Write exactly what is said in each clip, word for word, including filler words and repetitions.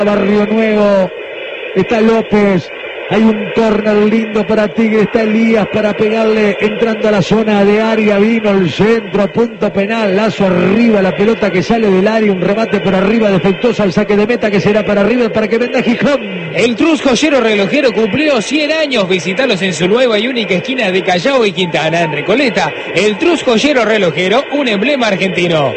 Barrio Nuevo, está López, hay un córner lindo para Tigre, está Elías para pegarle entrando a la zona de área, vino el centro, punto penal, lazo arriba, la pelota que sale del área, un remate por arriba, defectuoso al saque de meta que será para River para que venda Gijón. El Trus Joyero Relojero cumplió cien años, visitarlos en su nueva y única esquina de Callao y Quintana, en Recoleta. El Trus Joyero Relojero, un emblema argentino.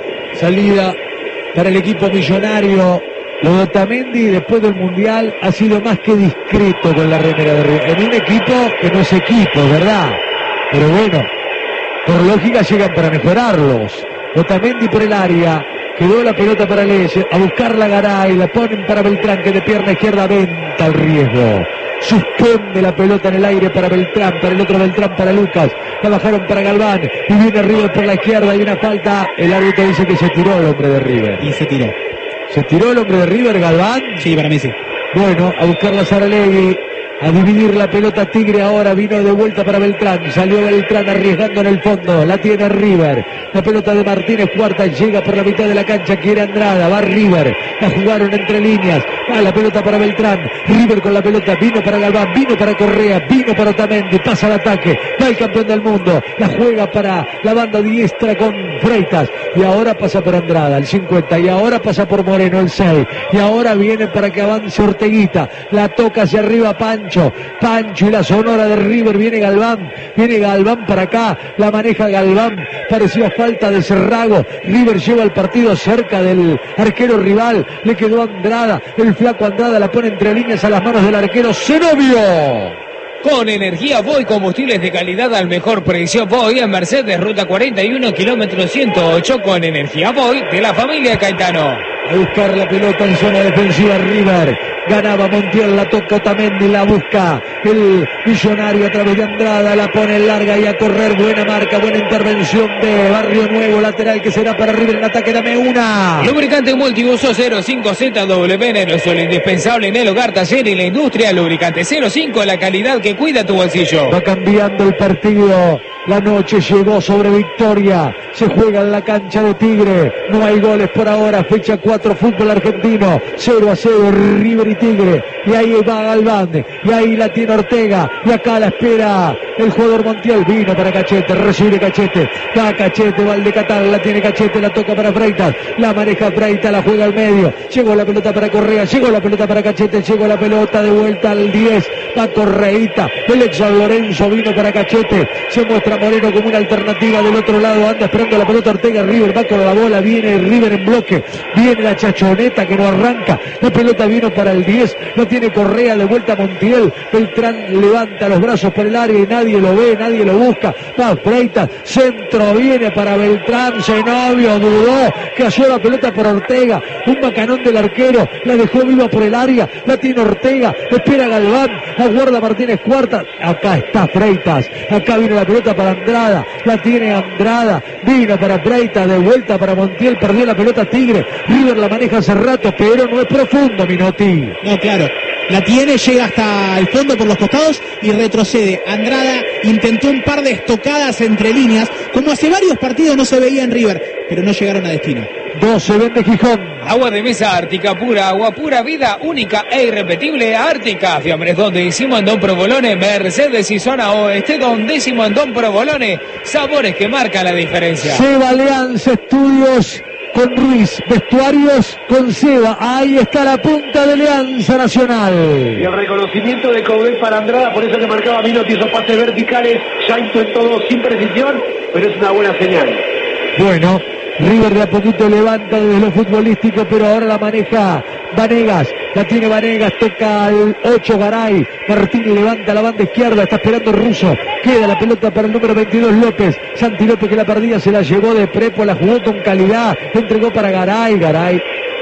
Salida para el equipo millonario. Lo de Otamendi después del Mundial ha sido más que discreto con la remera de River. En un equipo que no es equipo, ¿verdad? Pero bueno, por lógica llegan para mejorarlos. Otamendi por el área. Quedó la pelota para Leyes. A buscarla Garay. La ponen para Beltrán, que de pierna izquierda venta el riesgo. Suspende la pelota en el aire para Beltrán, para el otro Beltrán, para Lucas. La bajaron para Galván y viene River por la izquierda. Hay una falta. El árbitro dice que se tiró el hombre de River. Y se tiró. ¿Se tiró el hombre de River, Galván? Sí, para mí sí. Bueno, a buscarla Saralegui, a dividir la pelota Tigre ahora, vino de vuelta para Beltrán, salió Beltrán arriesgando en el fondo, la tiene River, la pelota de Martínez Cuarta llega por la mitad de la cancha, quiere Andrada, va River, la jugaron entre líneas, va la pelota para Beltrán, River con la pelota, vino para Galván, vino para Correa, vino para Otamendi, pasa al ataque, va el campeón del mundo, la juega para la banda diestra con Freitas, y ahora pasa por Andrada, el cincuenta, y ahora pasa por Moreno, el seis, y ahora viene para que avance Orteguita, la toca hacia arriba Pancho, Pancho y la sonora de River, viene Galván, viene Galván para acá, la maneja Galván, pareció falta de Cerrago, River lleva el partido cerca del arquero rival, le quedó Andrada, el flaco Andrada la pone entre líneas a las manos del arquero Zenobio. Con energía Voy, combustibles de calidad al mejor precio. Voy en Mercedes, ruta cuarenta y uno, kilómetro ciento ocho, con energía Voy de la familia Caetano. A buscar la pelota en zona defensiva River. Ganaba Montiel, la toca Otamendi, la busca el millonario a través de Andrada, la pone larga y a correr. Buena marca, buena intervención de Barrio Nuevo, lateral que será para River en ataque. Dame una. Lubricante multiuso cero cinco Z W N, no solo indispensable en el hogar, taller y la industria. Lubricante cero cinco, la calidad que cuida tu bolsillo. Va cambiando el partido. La noche llegó sobre Victoria. Se juega en la cancha de Tigre. No hay goles por ahora. Fecha cuatro, fútbol argentino. cero a cero, River y Tigre. Y ahí va Galván. Y ahí la tiene Ortega. Y acá la espera el jugador Montiel. Vino para Cachete. Recibe Cachete. Va Cachete. Va el de Catal. La tiene Cachete. La toca para Freitas. La maneja Freitas. La juega al medio. Llegó la pelota para Correa. Llegó la pelota para Cachete. Llegó la pelota de vuelta al diez. Va Correita. El ex San Lorenzo vino para Cachete. Se muestra Moreno como una alternativa del otro lado, anda esperando la pelota Ortega, River va con la bola, viene River en bloque, viene la chachoneta que no arranca, la pelota vino para el diez, no tiene Correa, de vuelta a Montiel, Beltrán levanta los brazos por el área y nadie lo ve, nadie lo busca, va Freitas, centro viene para Beltrán, Zenobio dudó, cayó la pelota por Ortega, un macanón del arquero, la dejó viva por el área, la tiene Ortega, espera Galván, aguarda Martínez Cuarta, acá está Freitas, acá vino la pelota para Andrada, la tiene Andrada, vino para Freitas, de vuelta para Montiel, perdió la pelota Tigre, River la maneja hace rato, pero no es profundo, Minotti. No, claro, la tiene, llega hasta el fondo por los costados y retrocede. Andrada intentó un par de estocadas entre líneas, como hace varios partidos no se veía en River, pero no llegaron a destino. doce vende Gijón. Agua de mesa Ártica, pura agua, pura vida, única e irrepetible. Ártica, Fiambres Don Décimo en Don Provolone, Mercedes y zona oeste, Don Décimo en Don Provolone. Sabores que marcan la diferencia. Seba Alianza Estudios con Ruiz, vestuarios con Seba. Ahí está la punta de Alianza Nacional. Y el reconocimiento de Coudet para Andrada, por eso que marcaba Minotti esos pases verticales. Ya intentó sin precisión, pero es una buena señal. Bueno, River de a poquito levanta desde lo futbolístico, pero ahora la maneja Vanegas, la tiene Vanegas, toca al ocho Garay, Martín levanta la banda izquierda, está esperando Russo, queda la pelota para el número veintidós López, Santi López que la perdía, se la llevó de Prepo, la jugó con calidad, entregó para Garay, Garay,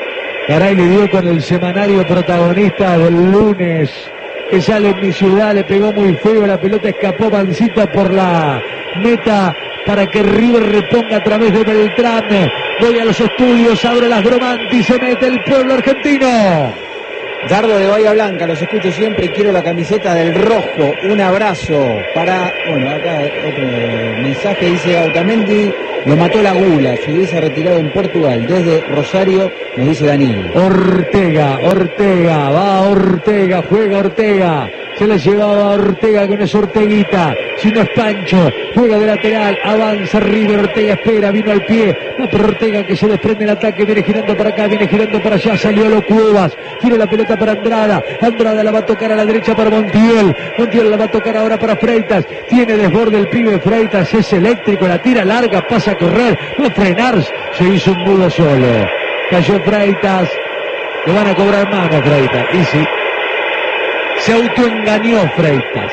Garay le dio con el semanario protagonista del lunes, que sale en mi ciudad, le pegó muy feo, la pelota escapó mansita por la meta, para que River reponga a través de Beltrán. Voy a los estudios, abre las Gromanti, se mete el pueblo argentino. Dardo de Bahía Blanca, los escucho siempre, quiero la camiseta del rojo, un abrazo para, bueno, acá otro mensaje, dice Otamendi, lo mató la gula, se hubiese retirado en Portugal, desde Rosario, nos dice Daniel. Ortega, Ortega, va Ortega, juega Ortega, se la llevaba Ortega, que no es Orteguita, sino es Pancho, juega de lateral, avanza River, Ortega espera, vino al pie, no, pero Ortega que se desprende el ataque, viene girando para acá, viene girando para allá, salió a los Cuevas, tira la pelota para Andrada, Andrada la va a tocar a la derecha para Montiel, Montiel la va a tocar ahora para Freitas, tiene desborde el pibe Freitas, es eléctrico, la tira larga, pasa a correr, no frenar, se hizo un nudo solo, cayó Freitas, le van a cobrar mano a Freitas, y sí, se autoengañó Freitas.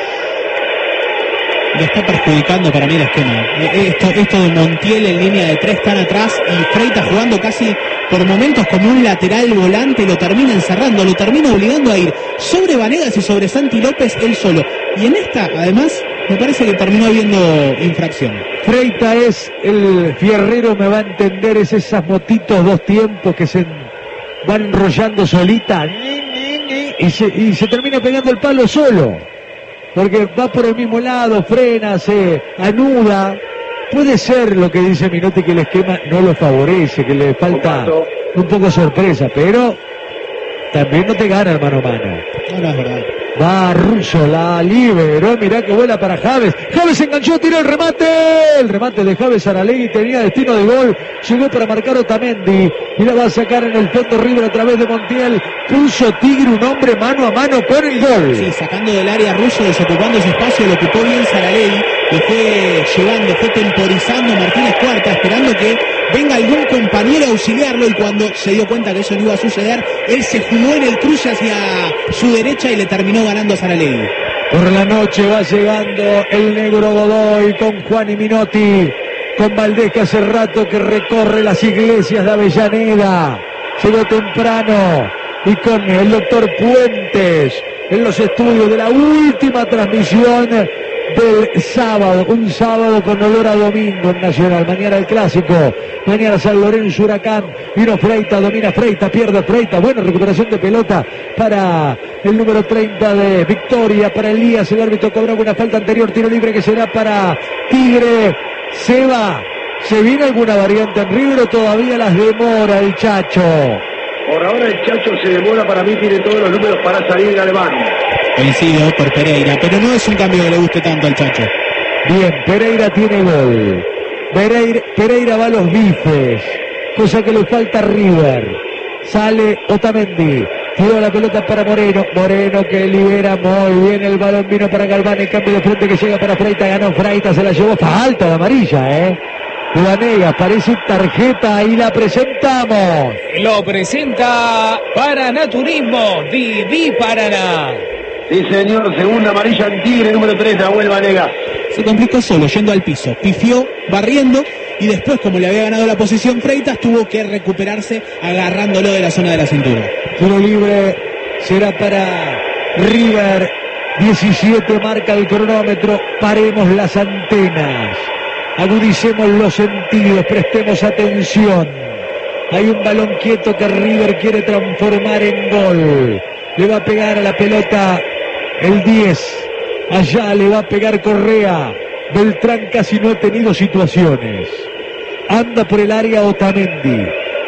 Le está perjudicando para mí el esquema. Esto, esto de Montiel en línea de tres tan atrás y Freitas jugando casi por momentos como un lateral volante, lo termina encerrando, lo termina obligando a ir sobre Vanegas y sobre Santi López él solo. Y en esta, además, me parece que terminó habiendo infracción. Freitas es el fierrero, me va a entender, es esas motitos dos tiempos que se van enrollando solita y se, y se termina pegando el palo solo. Porque va por el mismo lado, frena, se anuda. Puede ser lo que dice Minotti, que el esquema no lo favorece, que le falta un poco sorpresa, pero también no te gana el mano a mano. No, no es verdad. Va Russo, la liberó, mirá que vuela para Javes. Javes enganchó, tiró el remate. El remate de Javes Aralegui tenía destino de gol. Llegó para marcar Otamendi. Y la va a sacar en el fondo River a través de Montiel. Puso Tigre un hombre mano a mano con el gol. Sí, sacando del área Russo, desocupando ese espacio, lo ocupó bien Saralegui. Lo fue llevando, fue temporizando Martínez Cuarta, esperando que venga algún compañero a auxiliarlo, y cuando se dio cuenta que eso no iba a suceder, él se jugó en el cruce hacia su derecha y le terminó ganando a Saralegui. Por la noche va llegando el negro Godoy con Juan y Minotti, con Valdés, que hace rato que recorre las iglesias de Avellaneda, llegó temprano, y con el doctor Puentes en los estudios de la última transmisión del sábado, un sábado con olor a domingo en Nacional. Mañana el clásico, mañana San Lorenzo Huracán, vino Freitas, domina Freitas, pierde Freitas, buena recuperación de pelota para el número treinta de Victoria, para Elías, el árbitro cobraba una falta anterior, tiro libre que será para Tigre. Seba, ¿se viene alguna variante en River o todavía las demora el Chacho? Por ahora el Chacho se demora, para mí tiene todos los números para salir de Alemán. Coincido por Pereira, pero no es un cambio que le guste tanto al Chacho. Bien, Pereira tiene gol. Pereira, Pereira va a los bifes, cosa que le falta a River. Sale Otamendi, tiró la pelota para Moreno, Moreno que libera muy bien el balón, vino para Galván, el cambio de frente que llega para Freitas, ganó Freitas, se la llevó, falta de amarilla, eh. Vanegas, parece tarjeta y la presentamos. Lo presenta Paranaturismo, Viví Paraná. Sí, señor, segunda amarilla en Tigre, número tres, Nahuel Vanegas. Se complicó solo, yendo al piso, pifió, barriendo, y después, como le había ganado la posición Freitas, tuvo que recuperarse agarrándolo de la zona de la cintura. Tiro libre será para River, diecisiete marca el cronómetro, paremos las antenas, agudicemos los sentidos, prestemos atención. Hay un balón quieto que River quiere transformar en gol. Le va a pegar a la pelota el diez. Allá le va a pegar Correa. Beltrán casi no ha tenido situaciones. Anda por el área Otamendi.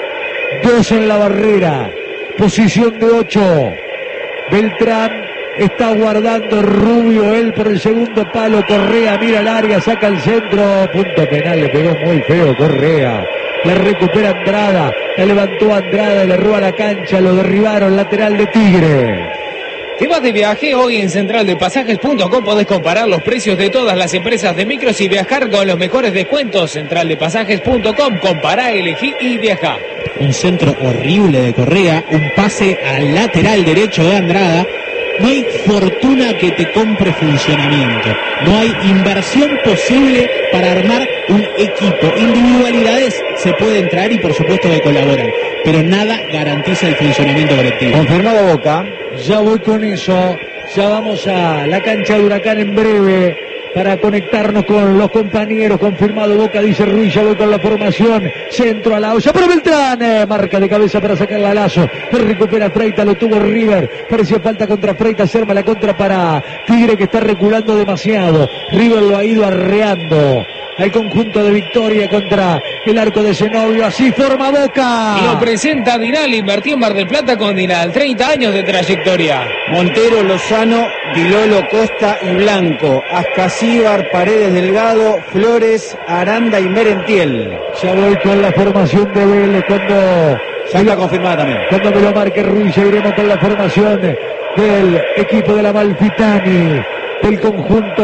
Dos en la barrera. Posición de ocho. Beltrán está guardando Rubio, él por el segundo palo. Correa mira el área, saca el centro. Punto penal, le pegó muy feo Correa. La recupera Andrada, la levantó Andrada, le roba la cancha, lo derribaron, lateral de Tigre. Te vas de viaje hoy en central de pasajes punto com, podés comparar los precios de todas las empresas de micros y viajar con los mejores descuentos. central de pasajes punto com, compará, elegí y viajá. Un centro horrible de Correa, un pase al lateral derecho de Andrada. No hay fortuna que te compre funcionamiento, no hay inversión posible para armar un equipo. Individualidades se pueden traer y por supuesto que colaboran, pero nada garantiza el funcionamiento colectivo. Confirmado Boca, ya voy con eso, ya vamos a la cancha de Huracán en breve. para conectarnos con los compañeros. Confirmado Boca, dice Ruiz, ya voy con la formación. Centro a la olla para Beltrán, eh, marca de cabeza para sacarla a Lazo. Recupera Freitas, lo tuvo River. Parecía falta contra Freitas, se arma la contra para Tigre, que está reculando demasiado. River lo ha ido arreando al conjunto de Victoria contra el arco de Zenobio. Así forma Boca. Lo presenta Dinal, invertió en Mar del Plata con Dinal, treinta años de trayectoria. Montero, Lozano, Dilolo, Costa y Blanco. Ascasíbar, Paredes, Delgado, Flores, Aranda y Merentiel. Ya voy con la formación de Vélez cuando... Ya está confirmada también. Cuando me lo marque Ruiz, ya iremos con la formación del equipo de la Malfitani, del conjunto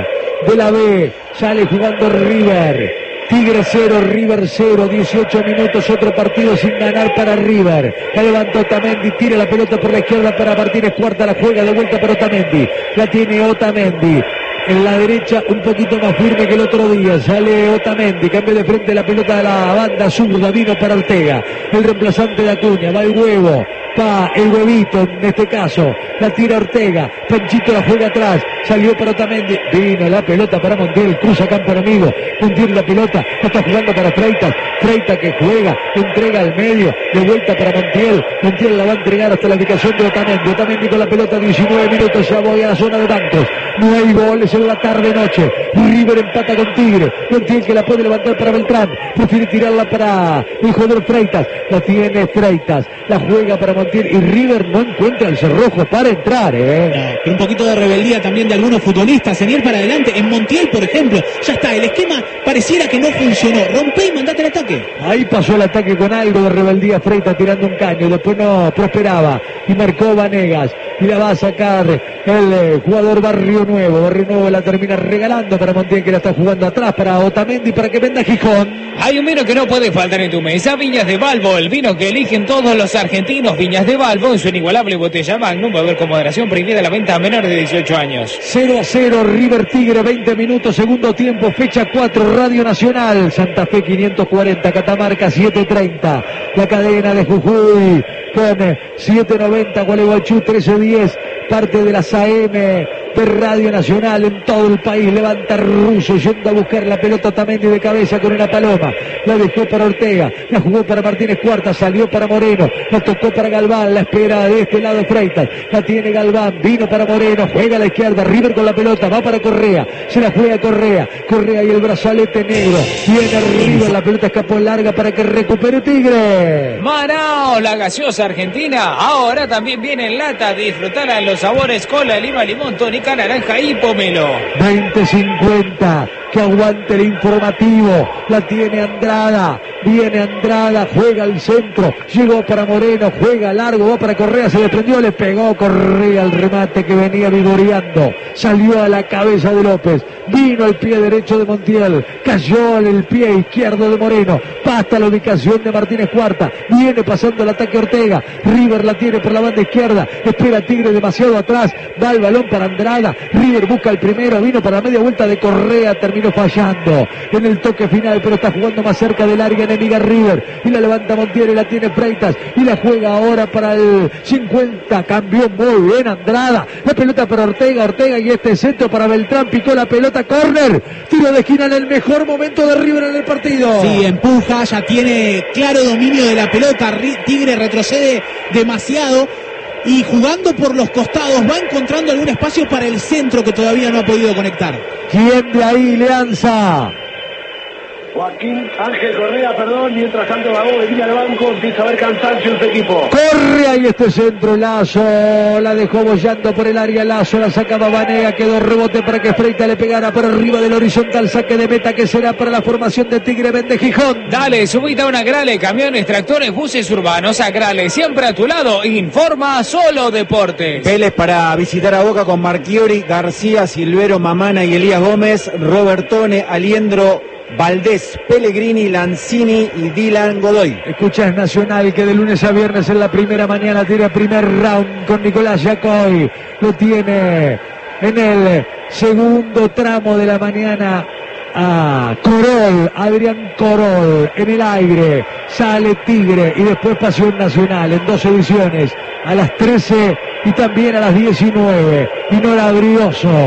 de la B. Sale jugando River. Tigre cero, River cero, dieciocho minutos, otro partido sin ganar para River. La levanta Otamendi, tira la pelota por la izquierda para Martínez Cuarta, la juega de vuelta para Otamendi. La tiene Otamendi. En la derecha un poquito más firme que el otro día. Sale Otamendi, cambia de frente la pelota a la banda zurda, vino para Ortega. El reemplazante de Acuña, va el huevo. Va el huevito en este caso, la tira Ortega, Panchito la juega atrás, salió para Otamendi, vino la pelota para Montiel, cruza campo enemigo, Montiel la pelota, la está jugando para Freitas, Freitas que juega, entrega al medio, de vuelta para Montiel, Montiel la va a entregar hasta la ubicación de Otamendi, Otamendi con la pelota, diecinueve minutos, ya voy a la zona de bancos, no hay goles en la tarde-noche, River empata con Tigre, Montiel que la puede levantar para Beltrán, prefiere tirarla para el jugador Freitas, la tiene Freitas, la juega para Montiel y River no encuentra el cerrojo para entrar, ¿eh? No, pero un poquito de rebeldía también de algunos futbolistas, en ir para adelante. En Montiel, por ejemplo, ya está, el esquema pareciera que no funcionó. Rompe y mandate el ataque. Ahí pasó el ataque con algo de rebeldía, Freitas tirando un caño, después no prosperaba y marcó Vanegas y la va a sacar el eh, jugador Barrio Nuevo. Barrio Nuevo la termina regalando para Montiel, que la está jugando atrás para Otamendi para que venda Gijón. Hay un vino que no puede faltar en tu mesa, Viñas de Balbo, el vino que eligen todos los argentinos. Viñas de Balbo en su inigualable botella Magnum, beber con moderación, prohibida la venta a menores de dieciocho años. cero a cero, River Tigre, veinte minutos, segundo tiempo, fecha cuatro, Radio Nacional, Santa Fe quinientos cuarenta, Catamarca setecientos treinta, la cadena de Jujuy con setecientos noventa, Gualeguaychú trece diez, parte de las A M de Radio Nacional en todo el país. Levanta Russo yendo a buscar la pelota Otamendi de cabeza con una paloma, la dejó para Ortega, la jugó para Martínez Cuarta, salió para Moreno, la tocó para Galván, la espera de este lado Freitas, la tiene Galván, vino para Moreno, juega a la izquierda, River con la pelota, va para Correa, se la juega Correa, Correa y el brazalete negro, viene River, la pelota escapó larga para que recupere Tigre. Manao, la gaseosa argentina, ahora también viene en lata, disfrutarán los sabores cola, lima, limón, tónica, naranja y pomelo. veinte cincuenta, que aguante el informativo, la tiene Andrada, viene Andrada, juega al centro, llegó para Moreno, juega largo, va para Correa, se desprendió, le pegó Correa al remate que venía vigoreando, salió a la cabeza de López, vino al pie derecho de Montiel, cayó en el pie izquierdo de Moreno, pasa la ubicación de Martínez Cuarta, viene pasando el ataque Ortega, River la tiene por la banda izquierda, espera Tigre demasiado atrás, va el balón para Andrada, River busca el primero, vino para la media vuelta de Correa, terminó fallando en el toque final, pero está jugando más cerca del área enemiga River, y la levanta Montiel y la tiene Freitas, y la juega ahora para el cincuenta, cambió muy bien Andrada, la pelota para Ortega, Ortega y este centro para Beltrán, picó la pelota, córner, tiro de esquina en el mejor momento de River en el partido. Sí, empuja, ya tiene claro dominio de la pelota, Tigre retrocede demasiado y jugando por los costados va encontrando algún espacio para el centro que todavía no ha podido conectar. ¿Quién de ahí le alza? Joaquín Ángel Correa, perdón, mientras tanto Gago de Villa del Banco empieza a ver cansancio en su equipo. Corre ahí este centro, Lazo, la dejó bollando por el área, Lazo, la sacaba Vanega, quedó rebote para que Freitas le pegara por arriba del horizontal, saque de meta que será para la formación de Tigre Vende Gijón. Dale, subite a una Grale, camiones, tractores, buses urbanos, a Grale, siempre a tu lado, informa Solo Deportes. Vélez para visitar a Boca con Marchiori, García, Silvero, Mamana y Elías Gómez, Robertone, Aliendro, Valdés, Pellegrini, Lanzini y Dylan Godoy. Escuchas Nacional que de lunes a viernes en la primera mañana tiene primer round con Nicolás Yacoy. Lo tiene en el segundo tramo de la mañana a Corol, Adrián Corol en el aire. Sale Tigre y después Pasión Nacional en dos ediciones, a las trece y también a las diecinueve. Y Nora Brioso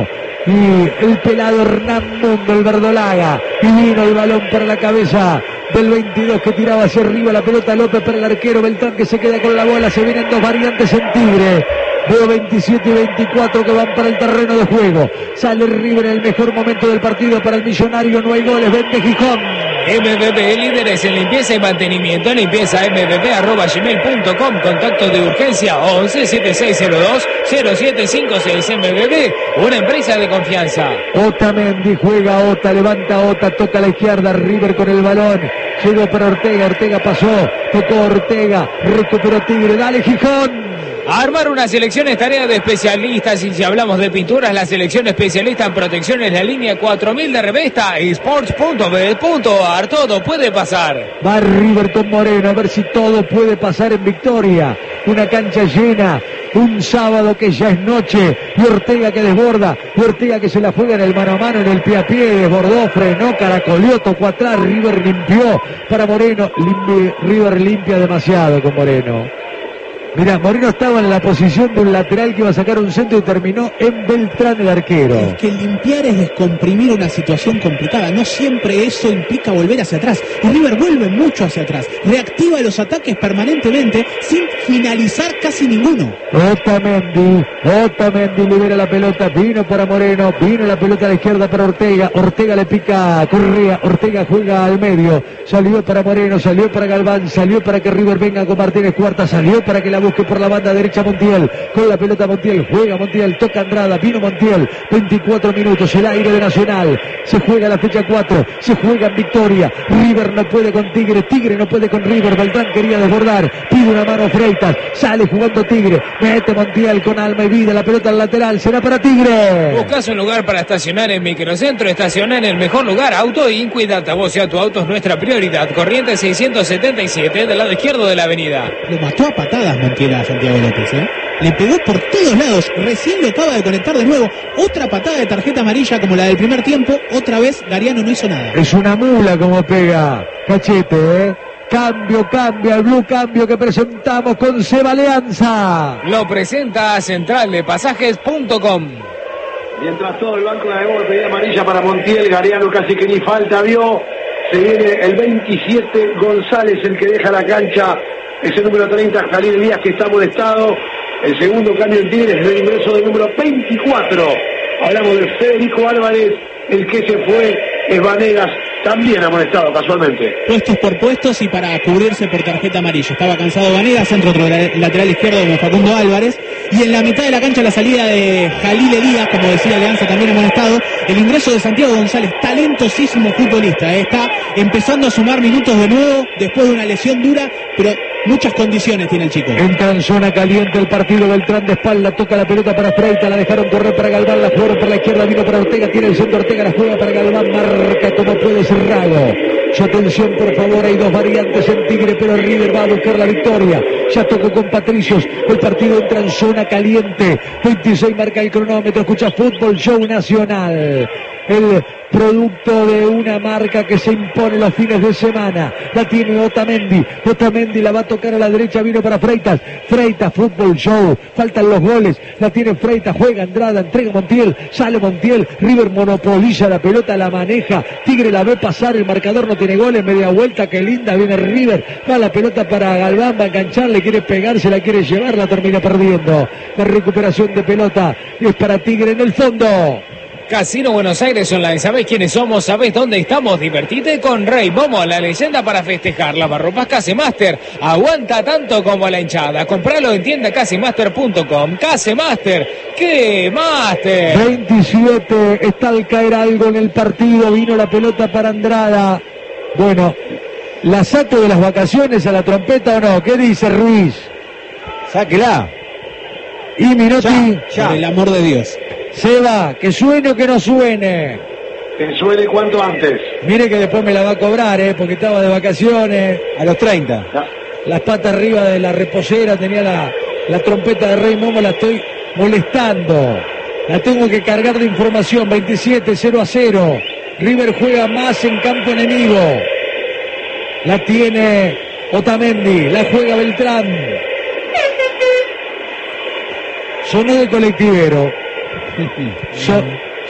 y el pelado Hernán Mundo, el verdolaga, y vino el balón para la cabeza del veintidós que tiraba hacia arriba la pelota. López para el arquero Beltrán, que se queda con la bola. Se vienen dos variantes en Tigre. Veo veintisiete y veinticuatro que van para el terreno de juego. Sale River en el mejor momento del partido para el Millonario. No hay goles. Vende Gijón. M V P, líderes en limpieza y mantenimiento. Limpieza m v p arroba gmail punto com. Contacto de urgencia once setenta y seis cero dos cero siete cinco seis. M V P, una empresa de confianza. Otamendi juega Ota, levanta Ota, toca a la izquierda. River con el balón. Llegó para Ortega. Ortega pasó. Tocó Ortega. Recuperó Tigre. Dale Gijón. Armar una selección es tarea de especialistas, y si hablamos de pinturas, la selección especialista en protección es la línea cuatro mil de Revesta Sports punto b punto a r. Todo puede pasar. Va River con Moreno, a ver si todo puede pasar en Victoria. Una cancha llena, un sábado que ya es noche, y Ortega que desborda, y Ortega que se la juega en el mano a mano, en el pie a pie, desbordó, frenó, caracoleó, tocó atrás, River limpió para Moreno. Limpi, River limpia demasiado con Moreno. Mirá, Moreno estaba en la posición de un lateral que iba a sacar un centro y terminó en Beltrán, el arquero. Es que limpiar es descomprimir una situación complicada. No siempre eso implica volver hacia atrás. Y River vuelve mucho hacia atrás. Reactiva los ataques permanentemente sin finalizar casi ninguno. Otamendi, Otamendi libera la pelota. Vino para Moreno, vino la pelota a la izquierda para Ortega. Ortega le pica a Correa. Ortega juega al medio. Salió para Moreno, salió para Galván, salió para que River venga con Martínez Cuarta, salió para que la busque por la banda derecha Montiel, con la pelota Montiel, juega Montiel, toca Andrada, vino Montiel, veinticuatro minutos, el aire de Nacional, se juega la fecha cuatro, se juega en Victoria. River no puede con Tigre, Tigre no puede con River. Beltrán quería desbordar, pide una mano Freitas, sale jugando Tigre, mete Montiel con alma y vida, la pelota al lateral, será para Tigre. ¿Buscas un lugar para estacionar en Microcentro? Estaciona en el mejor lugar, Auto Incuidata. Vos ya tu auto es nuestra prioridad. Corriente seiscientos setenta y siete, del lado izquierdo de la avenida. Lo mató a patadas Montiel a Santiago López, ¿eh? Le pegó por todos lados, recién lo acaba de conectar de nuevo. Otra patada de tarjeta amarilla como la del primer tiempo. Otra vez Gariano no hizo nada. Es una mula como pega Cachete, ¿eh? Cambio, cambia, el blue cambio que presentamos con Seba Alianza. Lo presenta Central de Pasajes punto com. Mientras todo el banco de Agobor pedía amarilla para Montiel, Gariano casi que ni falta vio. Se viene el veintisiete, González, el que deja la cancha. Ese número treinta, Jalil Elías, que está molestado. El segundo cambio en Tigres es el ingreso del número veinticuatro. Hablamos de Federico Álvarez, el que se fue es Vanegas, también amonestado casualmente. Puestos por puestos y para cubrirse por tarjeta amarilla. Estaba cansado Vanegas, centro otro lateral izquierdo como Facundo Álvarez. Y en la mitad de la cancha la salida de Jalil Elías, como decía Alianza, también amonestado. El ingreso de Santiago González, talentosísimo futbolista. ¿eh? Está empezando a sumar minutos de nuevo después de una lesión dura, pero muchas condiciones tiene el chico. Entra en zona caliente el partido. Beltrán de espalda, toca la pelota para Freitas, la dejaron correr para Galván, la jugaron por la izquierda, vino para Ortega, tiene el centro Ortega, la juega para Galván, marca como puede Cerrado. Su atención, por favor, hay dos variantes en Tigre, pero River va a buscar la victoria. Ya tocó con Patricios, el partido entra en zona caliente. veintiséis marca el cronómetro, escucha Fútbol Show Nacional. El producto de una marca que se impone los fines de semana. La tiene Otamendi. Otamendi la va a tocar a la derecha, vino para Freitas. Freitas, Fútbol Show. Faltan los goles. La tiene Freitas, juega Andrada, entrega Montiel. Sale Montiel. River monopoliza la pelota, la maneja. Tigre la ve pasar, el marcador no tiene goles. Media vuelta, qué linda, viene River. Va la pelota para Galván, va a enganchar, le quiere pegar, se la quiere llevar, la termina perdiendo. La recuperación de pelota es para Tigre en el fondo. Casino Buenos Aires Online. ¿Sabés quiénes somos? ¿Sabés dónde estamos? Divertite con Rey Momo, la leyenda para festejar. Lavarropas Casemaster. Aguanta tanto como la hinchada. Compralo en tienda casemaster punto com. Casemaster. ¡Qué Master! veintisiete. Está al caer algo en el partido. Vino la pelota para Andrada. Bueno, ¿la saco de las vacaciones a la trompeta o no? ¿Qué dice Ruiz? Sáquela. Y Minotti. Ya, ya. Por el amor de Dios. Seba, que suene o que no suene. Que suene cuanto antes. Mire que después me la va a cobrar, eh, porque estaba de vacaciones. A los treinta. Ya. Las patas arriba de la reposera, tenía la, la trompeta de Rey Momo, la estoy molestando. La tengo que cargar de información. veintisiete, cero a cero. River juega más en campo enemigo. La tiene Otamendi, la juega Beltrán. Sonó de colectivero. So,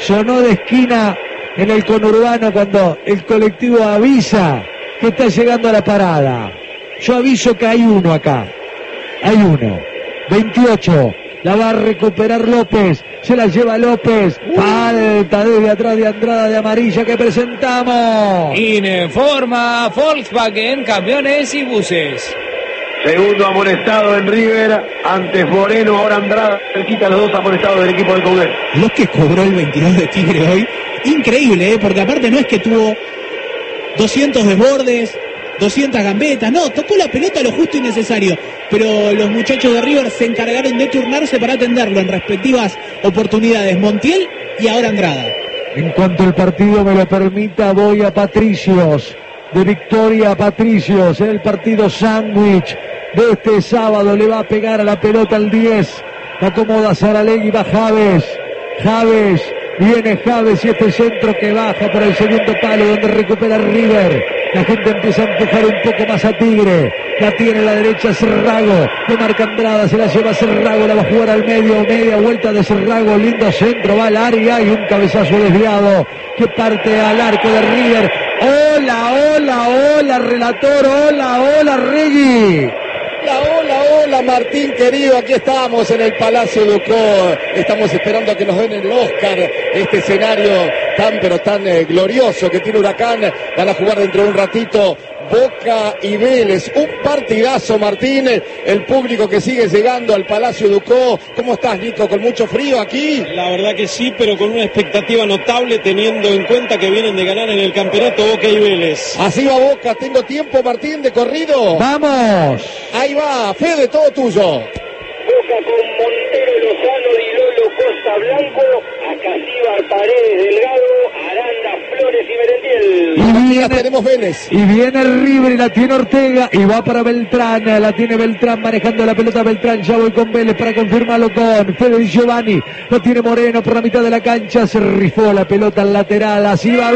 sonó de esquina en el conurbano cuando el colectivo avisa que está llegando a la parada. Yo aviso que hay uno acá. Hay uno. veintiocho. La va a recuperar López. Se la lleva López. Falta desde atrás de Andrada de amarilla que presentamos. Informa Volkswagen, camiones y buses. Segundo amonestado en River, antes Moreno, ahora Andrada, cerquita los dos amonestados del equipo de Coudet. Lo que cobró el veintidós de Tigre hoy, increíble, ¿eh? Porque aparte no es que tuvo doscientos desbordes, doscientas gambetas, no, tocó la pelota lo justo y necesario, pero los muchachos de River se encargaron de turnarse para atenderlo en respectivas oportunidades, Montiel y ahora Andrada. En cuanto el partido me lo permita, voy a Patricios. De Victoria a Patricios, en el partido sándwich de este sábado. Le va a pegar a la pelota al diez. La acomoda Saralegui, va Javes. Javes, viene Javes y este centro que baja por el segundo palo donde recupera River. La gente empieza a empujar un poco más a Tigre. La tiene a la derecha Cerrago. Lo marca Andrada, se la lleva Cerrago. La va a jugar al medio. Media vuelta de Cerrago. Lindo centro, va al área y un cabezazo desviado que parte al arco de River. Hola, hola, hola, relator. Hola, hola, Regui. Hola, hola, hola, Martín querido, aquí estamos en el Palacio Ducó, estamos esperando a que nos den el Oscar, este escenario tan pero tan eh, glorioso que tiene Huracán. Van a jugar dentro de un ratito Boca y Vélez, un partidazo, Martín, el público que sigue llegando al Palacio Ducó. ¿Cómo estás, Nico? ¿Con mucho frío aquí? La verdad que sí, pero con una expectativa notable teniendo en cuenta que vienen de ganar en el campeonato Boca y Vélez. Así va Boca, tengo tiempo, Martín, de corrido. ¡Vamos! Ahí va, Fede, todo tuyo. Boca con Montero, Lozano, Di Lolo, Costa Blanco, Acasíbar, Paredes, Delgado, Aranda, Flores y Merentiel. Y viene, tenemos Vélez. Y viene River y la tiene Ortega y va para Beltrán, la tiene Beltrán manejando la pelota Beltrán, ya voy con Vélez para confirmarlo con Fede Di Giovanni, lo tiene Moreno por la mitad de la cancha, se rifó la pelota al lateral, así va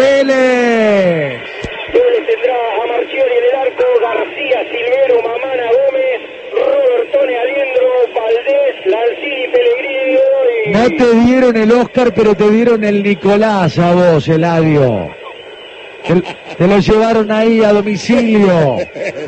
Vélez. Vélez tendrá a Marchiori en el arco, García, Silvero, Mamana, Gómez, Robertone, Aliendro, Valdés, Lanzini, Pellegrini y... No te dieron el Oscar, pero te dieron el Nicolás a vos, Eladio. Te, te lo llevaron ahí a domicilio.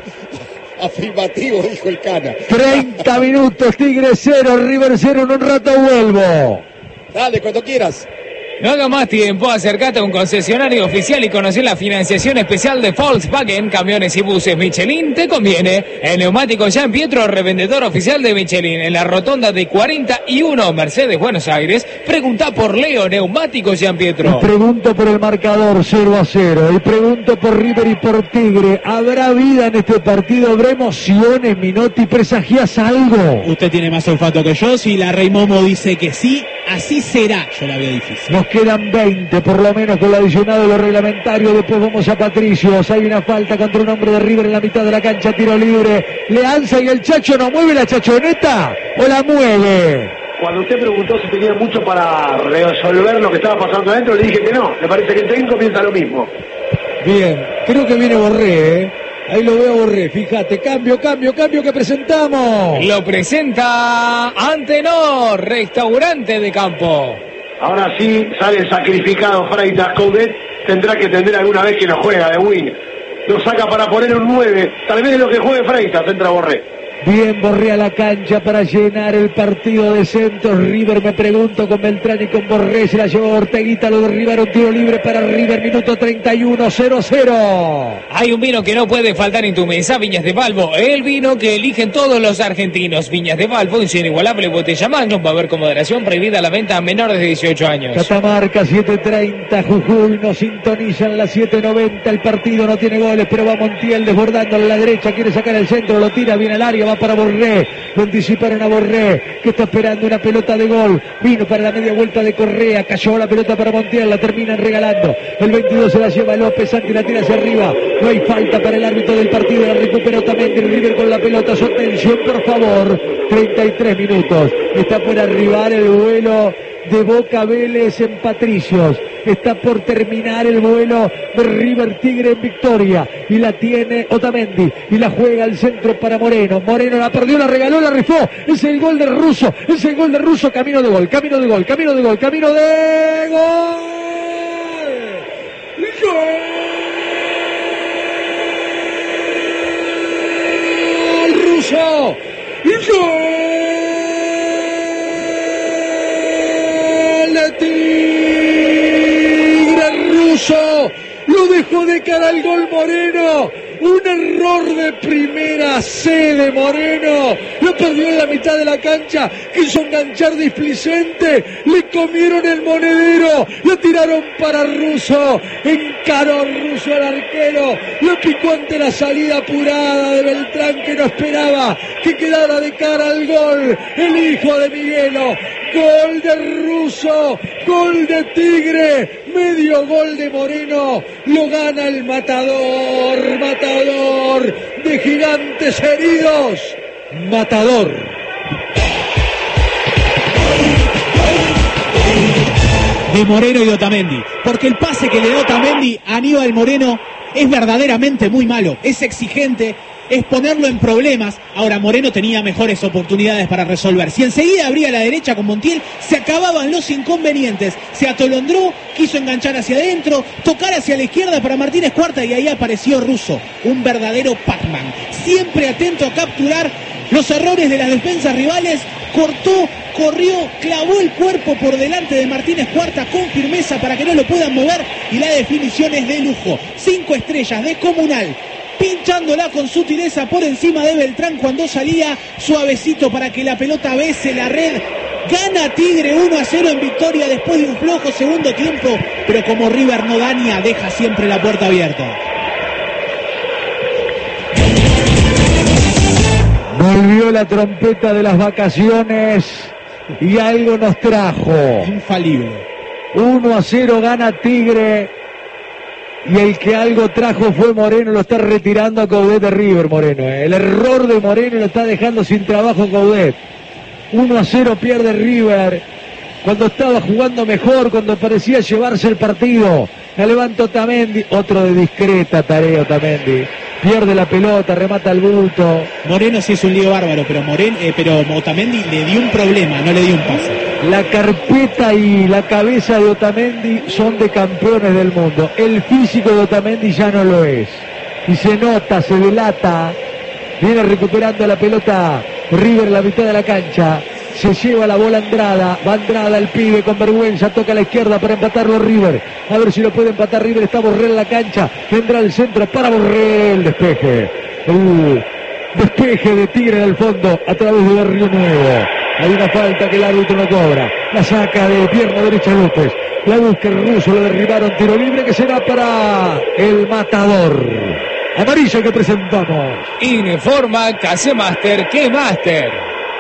Afirmativo, dijo el Cana. treinta minutos, Tigre cero, River cero, en un rato vuelvo. Dale, cuando quieras. No haga más tiempo, acercate a un concesionario oficial y conocer la financiación especial de Volkswagen, camiones y buses Michelin, te conviene. El neumático Jean Pietro, revendedor oficial de Michelin, en la rotonda de cuarenta y uno Mercedes, Buenos Aires. Pregunta por Leo, neumático Jean Pietro. Y pregunto por el marcador cero a cero, y pregunto por River y por Tigre. ¿Habrá vida en este partido? ¿Habrá emociones, Minotti? ¿Presagias algo? Usted tiene más olfato que yo, si la Rey Momo dice que sí, así será. Yo la veo difícil. Nos quedan veinte, por lo menos, con lo adicionado de lo reglamentario. Después vamos a Patricios. Hay una falta contra un hombre de River en la mitad de la cancha. Tiro libre. Leanza y el Chacho no mueve la chachoneta o la mueve. Cuando usted preguntó si tenía mucho para resolver lo que estaba pasando adentro, le dije que no. Me parece que el técnico piensa lo mismo. Bien, creo que viene Borré, ¿eh? Ahí lo veo Borré, fíjate, cambio, cambio, cambio que presentamos. Lo presenta Antenor, restaurante de campo. Ahora sí sale el sacrificado Freitas. Coudet tendrá que tener alguna vez que no juega de win. Lo saca para poner un nueve. Tal vez es lo que juegue Freitas, entra Borré. Bien, Borré a la cancha para llenar el partido de centros. River, me pregunto, con Beltrán y con Borré. Se la llevó Orteguita, lo derribaron, tiro libre para River, minuto treinta y uno, cero cero. Hay un vino que no puede faltar en tu mesa, Viñas de Valvo, el vino que eligen todos los argentinos. Viñas de Valvo, en su inigualable botella Magnum, va a haber con moderación, prohibida la venta a menores de dieciocho años. Catamarca, siete treinta, Jujuy, nos sintonizan las siete noventa, el partido no tiene goles, pero va Montiel desbordando a la derecha, quiere sacar el centro, lo tira, viene al área, va para Borré, lo anticiparon a Borré, que está esperando una pelota de gol, vino para la media vuelta de Correa, cayó la pelota para Montiel, la terminan regalando, el veintidós se la lleva López, Santi la tira hacia arriba, no hay falta para el árbitro del partido, la recuperó también el River con la pelota, su atención por favor, treinta y tres minutos, está por arribar el vuelo de Boca Vélez en Patricios, Está por terminar el vuelo de River Tigre en victoria. Y la tiene Otamendi. Y la juega al centro para Moreno. Moreno la perdió, la regaló, la rifó. Es el gol de Russo. Es el gol de Russo. Camino de gol, camino de gol, camino de gol, camino de gol. ¡Gol! Russo. ¡Gol de Tigre! Russo lo dejó de cara al gol Moreno. Un error de primera C de Moreno. Lo perdió en la mitad de la cancha. Quiso enganchar displicente. Le comieron el monedero. Lo tiraron para Russo. Encaró Russo al arquero. Lo picó ante la salida apurada de Beltrán, que no esperaba que quedara de cara al gol. El hijo de Miguelo. Gol de Russo. Gol de Tigre. Medio gol de Moreno. Lo gana el matador. Matador de gigantes heridos. Matador. De Moreno y de Otamendi. Porque el pase que le da Otamendi a Aníbal Moreno es verdaderamente muy malo. Es exigente. Es ponerlo en problemas. Ahora Moreno tenía mejores oportunidades para resolver. Si enseguida abría la derecha con Montiel, se acababan los inconvenientes. Se atolondró, quiso enganchar hacia adentro, tocar hacia la izquierda para Martínez Cuarta, y ahí apareció Russo, un verdadero Pac-Man. Siempre atento a capturar los errores de las defensas rivales. Cortó, corrió, clavó el cuerpo por delante de Martínez Cuarta con firmeza para que no lo puedan mover, y la definición es de lujo. Cinco estrellas, descomunal. Pinchándola con sutileza por encima de Beltrán cuando salía, suavecito para que la pelota bese la red. Gana Tigre uno a cero en victoria después de un flojo segundo tiempo, pero como River no daña, deja siempre la puerta abierta. Volvió la trompeta de las vacaciones y algo nos trajo. Infalible. uno a cero gana Tigre. Y el que algo trajo fue Moreno. Lo está retirando a Coudet de River, Moreno. ¿eh? El error de Moreno lo está dejando sin trabajo Coudet. uno a cero pierde River. Cuando estaba jugando mejor, cuando parecía llevarse el partido. La levanta Otamendi. Otro de discreta tarea Otamendi. Pierde la pelota, remata el bulto. Moreno sí es un lío bárbaro, pero Moreno, eh, pero Otamendi le dio un problema, no le dio un pase. La carpeta y la cabeza de Otamendi son de campeones del mundo. El físico de Otamendi ya no lo es. Y se nota, se delata. Viene recuperando la pelota River en la mitad de la cancha. Se lleva la bola Andrada. Va Andrada, el pibe con vergüenza. Toca a la izquierda para empatarlo River. A ver si lo puede empatar River. Está Borrell en la cancha. Vendrá el centro para Borrell. Despeje. El despeje de Tigre en el fondo a través de Río Nuevo. Hay una falta que el árbitro no cobra. La saca de pierna derecha López. La busca el Russo. Lo derribaron. Tiro libre que será para el matador. Amarillo que presentamos. Informa Case Master, que Master.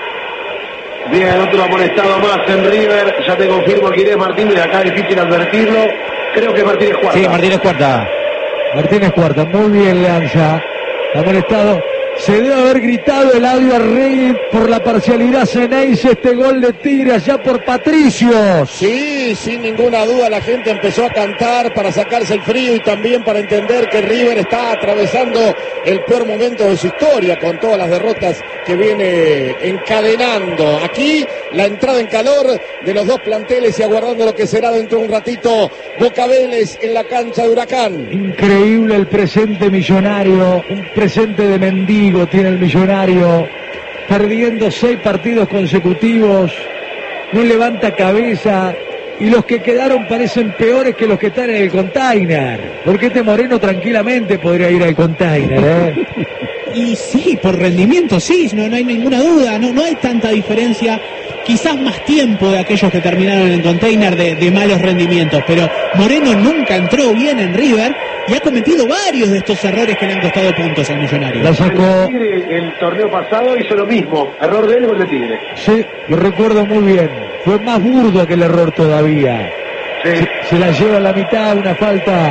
Bien, otro amonestado más en River. Ya te confirmo que Inés Martínez. Acá es difícil advertirlo. Creo que Martínez Cuarta. Sí, Martínez Cuarta. Martínez Cuarta. Muy bien Lanza. Amonestado. Se debe haber gritado Eladio Arregui por la parcialidad Ceneice, este gol de Tigre allá por Patricios. Sí, sin ninguna duda la gente empezó a cantar para sacarse el frío y también para entender que River está atravesando el peor momento de su historia con todas las derrotas que viene encadenando. Aquí la entrada en calor de los dos planteles y aguardando lo que será dentro de un ratito Boca Vélez en la cancha de Huracán. Increíble el presente millonario, un presente de mendigo tiene el Millonario, perdiendo seis partidos consecutivos, no levanta cabeza, y los que quedaron parecen peores que los que están en el container, porque este Moreno tranquilamente podría ir al container, ¿eh? Y sí, por rendimiento sí, no, no hay ninguna duda, no, no hay tanta diferencia, quizás más tiempo de aquellos que terminaron en el container de, de malos rendimientos, pero Moreno nunca entró bien en River y ha cometido varios de estos errores que le han costado puntos al Millonario. La sacó. El Tigre el torneo pasado hizo lo mismo, error de él, gol de Tigre. Sí, lo recuerdo muy bien, fue más burdo que el error todavía. Sí. Se, se la lleva a la mitad, una falta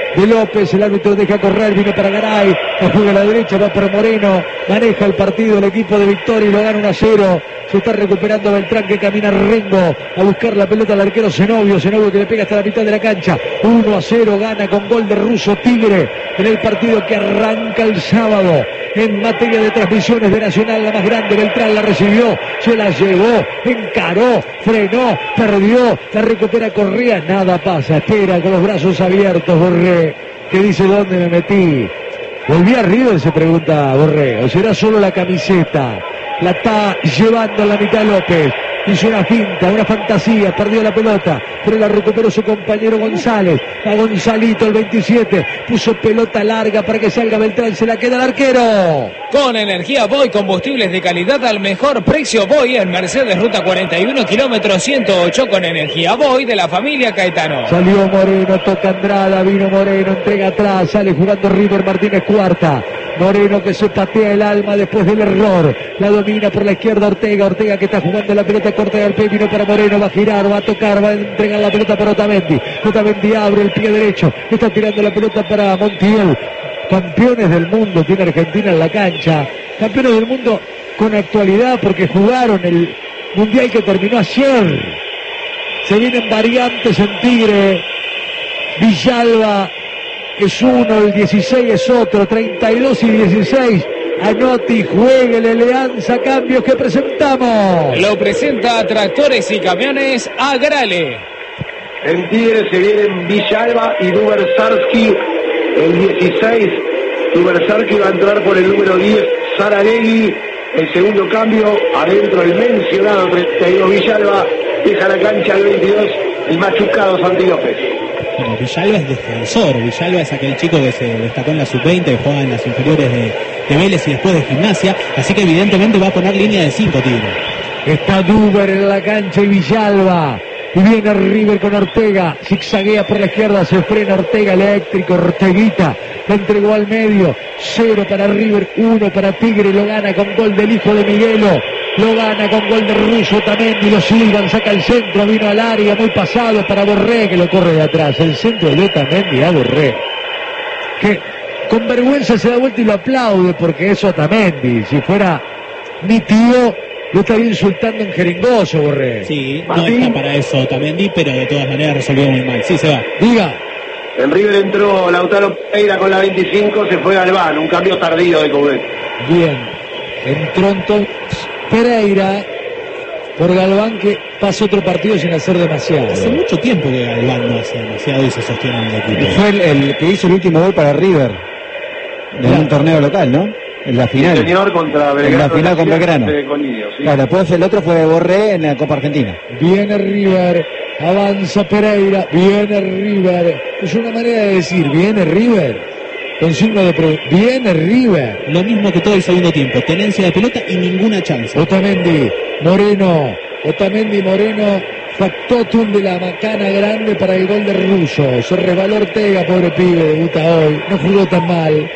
de López, el árbitro deja correr, viene para Garay, la juega a la derecha, va para Moreno, maneja el partido el equipo de Victoria y lo gana uno a cero. Se está recuperando Beltrán, que camina Rengo a buscar la pelota al arquero Zenobio, Zenobio que le pega hasta la mitad de la cancha. uno a cero, gana con gol de Russo Tigre en el partido que arranca el sábado. En materia de transmisiones de Nacional, la más grande, Beltrán la recibió, se la llevó, encaró, frenó, perdió, la recupera Correa, nada pasa, espera con los brazos abiertos Borré, que dice ¿dónde me metí? ¿Volví a River?, se pregunta Borré, o será solo la camiseta. La está llevando a la mitad López. Hizo una finta, una fantasía, perdió la pelota, pero la recuperó su compañero González. A Gonzalito, el veintisiete, puso pelota larga para que salga Beltrán, se la queda el arquero. Con energía Boy, combustibles de calidad al mejor precio. Boy en Mercedes, ruta cuarenta y uno, kilómetro ciento ocho, con energía Boy de la familia Caetano. Salió Moreno, toca Andrada, vino Moreno, entrega atrás, sale jugando River Martínez cuarta. Moreno que se patea el alma después del error. La domina por la izquierda Ortega. Ortega que está jugando la pelota corta del pie. Vino para Moreno. Va a girar, va a tocar, va a entregar la pelota para Otamendi. Otamendi abre el pie derecho. Está tirando la pelota para Montiel. Campeones del mundo tiene Argentina en la cancha. Campeones del mundo con actualidad porque jugaron el mundial que terminó ayer. Se vienen variantes en Tigre. Villalba es uno, el dieciséis es otro, treinta y dos y dieciséis. Anote y juegue, le lanza cambios que presentamos. Lo presenta Tractores y Camiones Agrale. En Tigre se vienen Villalba y Dubersarsky. El dieciséis, Dubersarsky va a entrar por el número diez, Saralegui. El segundo cambio, adentro el mencionado treinta y dos Villalba. Deja la cancha el veintidós, el machucado Santi López. Bueno, Villalba es defensor, Villalba es aquel chico que se destacó en la sub veinte, que juega en las inferiores de, de Vélez y después de Gimnasia, así que evidentemente va a poner línea de cinco Tigre. Está Duber en la cancha y Villalba, y viene River con Ortega, zigzaguea por la izquierda, se frena Ortega, eléctrico, Orteguita, la entregó al medio, cero para River, uno para Tigre, lo gana con gol del hijo de Miguelo. Lo gana con gol de Russo Otamendi, lo silban, saca el centro, vino al área, muy pasado para Borré, que lo corre de atrás. El centro de Otamendi a Borré, que con vergüenza se da vuelta y lo aplaude porque es Otamendi. Si fuera mi tío, lo estaría insultando en jeringoso, Borré. Sí, no está para eso Otamendi, pero de todas maneras resolvió muy mal. Sí, se va. Diga. En River entró Lautaro Pereira con la veinticinco, se fue Galván, un cambio tardío de Coudet. Bien, entró entonces Pereira por Galván, que pasa otro partido sin hacer demasiado. Hace mucho tiempo que Galván no hace demasiado y se sostiene en el equipo. Fue el, el que hizo el último gol para River en claro. Un torneo local, ¿no? En la final. Sí, señor, contra Belgrano. En la final con Belgrano. Colidio, ¿sí? Claro, después el otro fue Borré en la Copa Argentina. Viene River, avanza Pereira, viene River. Es una manera de decir, viene River. Con signo de pregunta. Viene River. Lo mismo que todo el segundo tiempo. Tenencia de pelota y ninguna chance. Otamendi, Moreno. Otamendi, Moreno. Factotum de la macana grande para el gol de Russo. Se resbaló Ortega, pobre pibe, debuta hoy. No jugó tan mal.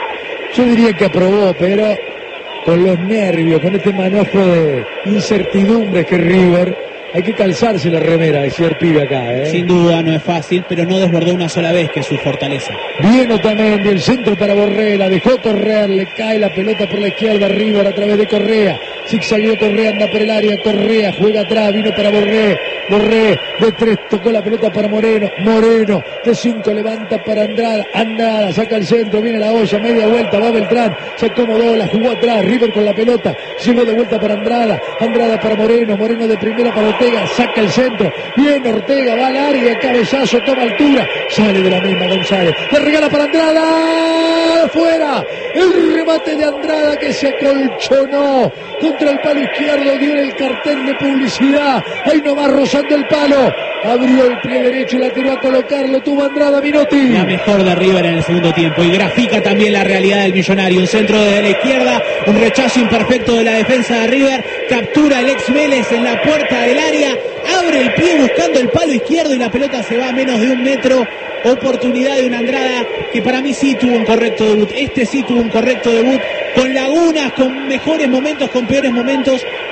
Yo diría que aprobó, pero con los nervios, con este manojo de incertidumbre que River. Hay que calzarse la remera, decía el pibe acá, ¿eh? Sin duda no es fácil, pero no desbordó una sola vez, que es su fortaleza. Bien Otamendi, el centro para Borré, la dejó correr, le cae la pelota por la izquierda, River a través de Correa. Zigzagueó Correa, anda por el área, Correa juega atrás, vino para Borré. Borré de tres, tocó la pelota para Moreno. Moreno de cinco, levanta para Andrada. Andrada saca el centro, viene la olla, media vuelta, va Beltrán, se acomodó, la jugó atrás, River con la pelota, llegó de vuelta para Andrada. Andrada para Moreno, Moreno de primera para Ortega, saca el centro, viene Ortega, va al área, cabezazo, toma altura, sale de la misma González, le regala para Andrada, fuera, el remate de Andrada que se acolchonó contra el palo izquierdo, dio en el cartel de publicidad, ahí nomás rozando el palo, abrió el pie derecho y la tiró a colocarlo, tuvo Andrada, Minotti. La mejor de River en el segundo tiempo y grafica también la realidad del millonario, un centro desde la izquierda, un rechazo imperfecto de la defensa de River, captura el ex Vélez en la puerta del área, abre el pie buscando el palo izquierdo y la pelota se va a menos de un metro. Oportunidad de una Andrada que para mí sí tuvo un correcto debut. Este sí tuvo un correcto debut, con lagunas, con mejores momentos, con peores momentos,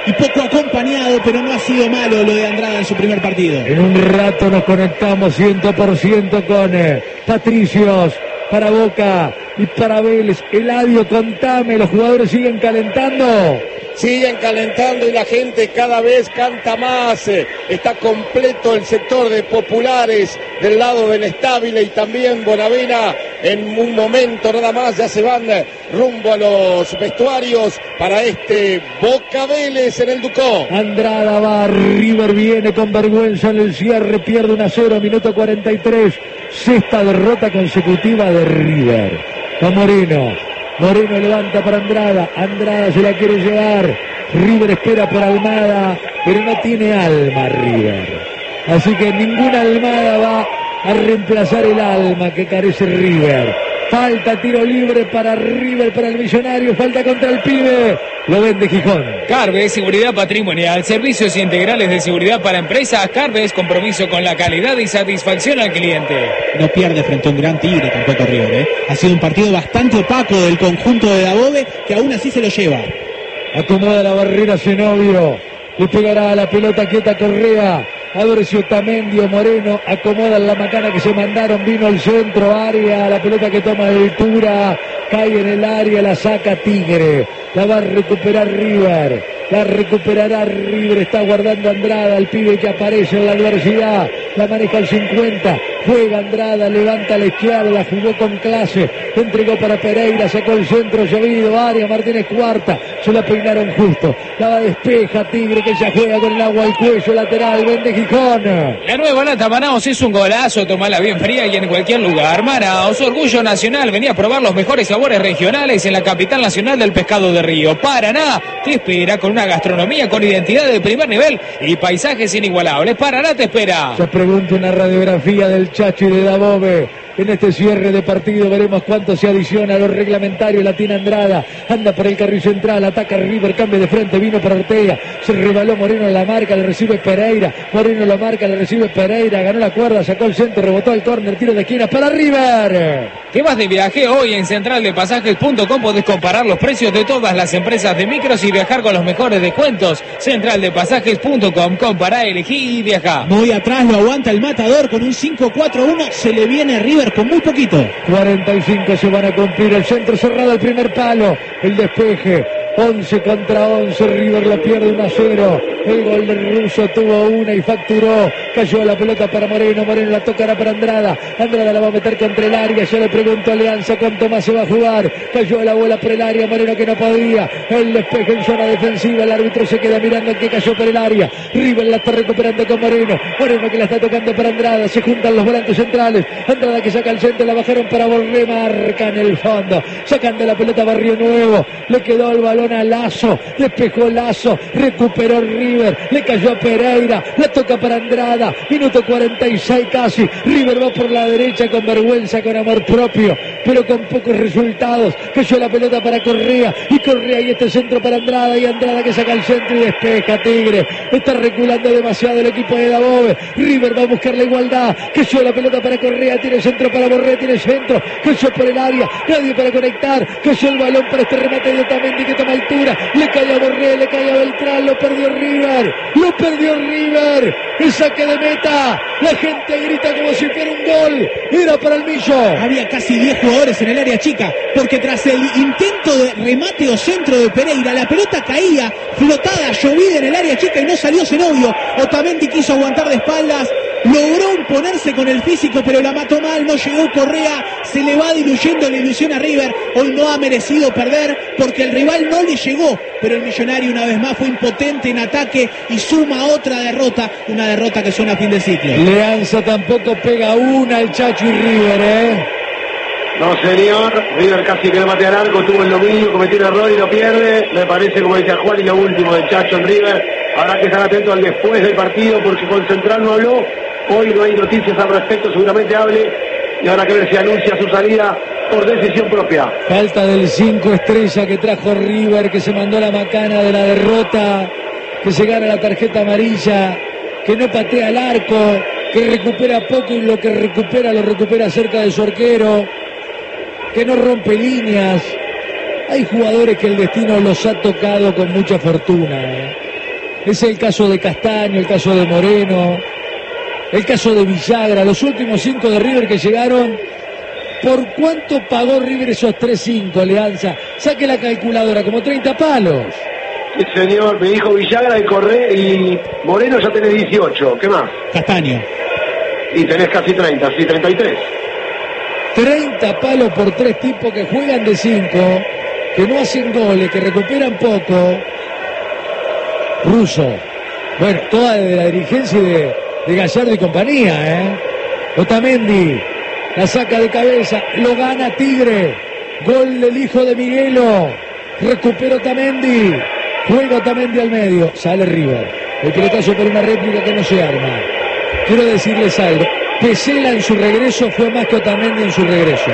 y poco acompañado, pero no ha sido malo lo de Andrada en su primer partido. En un rato nos conectamos cien por ciento con eh, Patricios para Boca y para Vélez. Eladio, contame, ¿los jugadores siguen calentando? Siguen calentando y la gente cada vez canta más. Está completo el sector de populares del lado del Estable y también Bonavena. En un momento nada más ya se van rumbo a los vestuarios para este Boca Vélez en el Ducó. Andrada va, River viene con vergüenza en el cierre, pierde uno a cero, minuto cuarenta y tres. Sexta derrota consecutiva de River. Va Moreno. Moreno levanta para Andrada, Andrada se la quiere llevar, River espera por Almada, pero no tiene alma River, así que ninguna Almada va a reemplazar el alma que carece River. Falta tiro libre para River, para el Millonario, falta contra el pibe, lo vende Gijón. Carves, seguridad patrimonial, servicios integrales de seguridad para empresas. Carves, compromiso con la calidad y satisfacción al cliente. No pierde frente a un gran Tigre tampoco River, ¿eh? Ha sido un partido bastante opaco del conjunto de Dabove, que aún así se lo lleva. Acomoda la barrera Zenobio, le pegará a la pelota quieta Correa. A ver si Otamendi o Moreno acomodan la macana que se mandaron, vino al centro, área, la pelota que toma altura, cae en el área, la saca Tigre, la va a recuperar River, la recuperará River, está guardando Andrada, el pibe que aparece en la adversidad, la maneja el cincuenta, juega Andrada, levanta a la izquierda, jugó con clase, entregó para Pereira, sacó el centro, llovido, área, Martínez cuarta, se la peinaron justo, la va despeja Tigre que ya juega con el agua al cuello, lateral, vende Gijón. La nueva lata Manaos es un golazo, tomala bien fría y en cualquier lugar. Manaos, orgullo nacional, venía a probar los mejores sabores regionales en la capital nacional del pescado de río. Paraná te espera con una gastronomía con identidad de primer nivel y paisajes inigualables. Paraná te espera. Se pregunta una radiografía del Chacho y de Dabove. En este cierre de partido veremos cuánto se adiciona a los reglamentarios. La tiene Andrada, anda por el carril central, ataca River, cambia de frente, vino para Ortega, se rebaló Moreno en la marca, le recibe Pereira, Moreno la marca, le recibe Pereira, ganó la cuerda, sacó el centro, rebotó al córner, tiro de esquina para River. ¿Te vas de viaje? Hoy en central de pasajes punto com podés comparar los precios de todas las empresas de micros y viajar con los mejores descuentos. central de pasajes punto com, compará, elegí y viajá. Muy atrás lo aguanta el Matador con un cinco cuatro uno, se le viene River con muy poquito. cuarenta y cinco se van a cumplir, el centro cerrado, el primer palo, el despeje, once contra once, River lo pierde uno a cero, el gol del ruso tuvo una y facturó, cayó la pelota para Moreno, Moreno la tocará para Andrada, Andrada la va a meter contra el área, ya le pregunto a Alianza cuánto más se va a jugar, cayó la bola por el área, Moreno que no podía, el despeje en zona defensiva, el árbitro se queda mirando en que cayó por el área, River la está recuperando con Moreno, Moreno que la está tocando para Andrada, se juntan los volantes centrales, Andrada que saca el centro, la bajaron para Borré, marca en el fondo, sacando la pelota Barrio Nuevo, le quedó el balón a Lazo, despejó Lazo, recuperó River, le cayó a Pereira, la toca para Andrada, minuto cuarenta y seis casi, River va por la derecha con vergüenza, con amor propio, pero con pocos resultados, cayó la pelota para Correa, y Correa y este centro para Andrada, y Andrada que saca el centro y despeja Tigre, está reculando demasiado el equipo de Dabove, River va a buscar la igualdad, cayó la pelota para Correa, tiene centro para Borré, tiene centro, cayó por el área, nadie para conectar, cayó el balón para este remate de Otamendi que toma altura, le cae a Borré, le cae a Beltrán, lo perdió River, lo perdió River, el saque de meta, la gente grita como si fuera un gol, era para el Millo. Había casi diez jugadores en el área chica, porque tras el intento de remate o centro de Pereira, la pelota caía flotada, llovida en el área chica y no salió Zenobio. Otamendi quiso aguantar de espaldas, logró imponerse con el físico, pero la mató mal, no llegó Correa, se le va diluyendo la ilusión a River, hoy no ha merecido perder, porque el rival no le llegó, pero el Millonario una vez más fue impotente en ataque y suma otra derrota, una derrota que suena a fin de ciclo. Leanza tampoco pega una el Chacho y River, ¿eh? No, señor, River casi que no matea al arco, tuvo el dominio, cometió un error y lo pierde. Me parece, como dice Juan, y lo último del Chacho en River. Habrá que estar atento al después del partido, porque con Central no habló. Hoy no hay noticias al respecto, seguramente hable. Y habrá que ver si anuncia su salida por decisión propia. Falta del cinco estrella que trajo River, que se mandó la macana de la derrota, que se gana la tarjeta amarilla, que no patea al arco, que recupera poco y lo que recupera lo recupera cerca de su arquero, que no rompe líneas. Hay jugadores que el destino los ha tocado con mucha fortuna, ¿eh? Es el caso de Castaño, el caso de Moreno, el caso de Villagra, los últimos cinco de River que llegaron. ¿Por cuánto pagó River esos tres cinco, Alianza? Saque la calculadora, como treinta palos. Sí, señor, me dijo Villagra y Correa y Moreno ya tenés dieciocho, ¿qué más? Castaño. Y tenés casi treinta, sí, treinta y tres. treinta palos por tres tipos que juegan de cinco, que no hacen goles, que recuperan poco. Russo. Bueno, toda de la dirigencia de, de Gallardo y compañía, ¿eh? Otamendi la saca de cabeza, lo gana Tigre. Gol del hijo de Miguelo. Recupera Otamendi. Juega Otamendi al medio. Sale River. El pelotazo por una réplica que no se arma. Quiero decirles algo. Pesela en su regreso fue más que Otamendi en su regreso.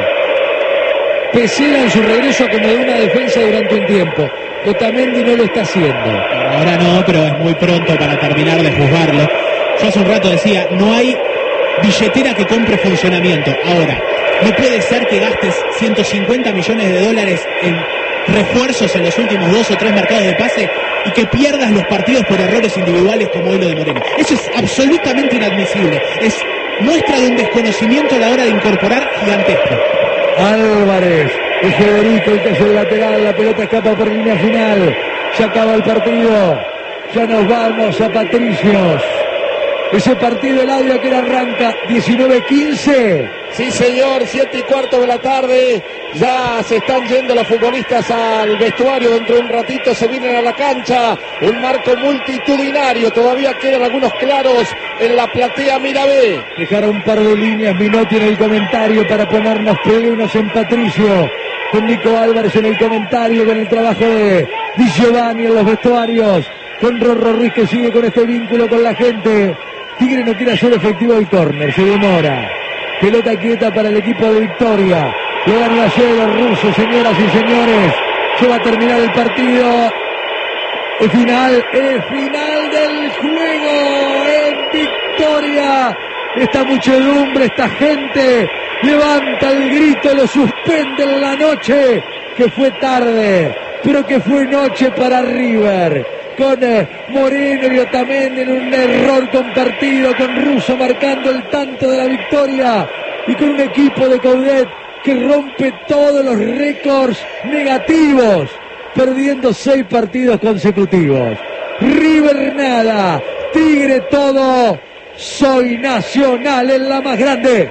Pesela en su regreso acomodó una defensa durante un tiempo. Otamendi no lo está haciendo. Ahora no, pero es muy pronto para terminar de juzgarlo. Yo hace un rato decía, no hay billetera que compre funcionamiento. Ahora, no puede ser que gastes ciento cincuenta millones de dólares en refuerzos en los últimos dos o tres mercados de pase y que pierdas los partidos por errores individuales como hoy lo de Moreno. Eso es absolutamente inadmisible. Es muestra de un desconocimiento a la hora de incorporar gigantesco. Álvarez, es Federico el que hace el lateral, la pelota escapa por línea final. Se acaba el partido. Ya nos vamos a Patricios. Ese partido, el audio que arranca diecinueve quince. Sí, señor, siete y cuarto de la tarde. Ya se están yendo los futbolistas al vestuario. Dentro de un ratito se vienen a la cancha. Un marco multitudinario. Todavía quedan algunos claros en la platea Mirabé. Dejar un par de líneas Minotti en el comentario para ponernos plenos en Patricio. Con Nico Álvarez en el comentario, con el trabajo de Di Giovanni en los vestuarios. Con Rorro Ruiz que sigue con este vínculo con la gente. Tigre no quiere hacer efectivo el córner, se demora. Pelota quieta para el equipo de Victoria. Lo gana ayer los rusos, señoras y señores. Se va a terminar el partido. El final, el final del juego en Victoria. Esta muchedumbre, esta gente levanta el grito, lo suspende en la noche, que fue tarde, pero que fue noche para River. Con eh, Moreno y Otamendi en un error compartido, con Russo marcando el tanto de la victoria y con un equipo de Coudet que rompe todos los récords negativos, perdiendo seis partidos consecutivos. River nada, Tigre todo, soy Nacional en la más grande.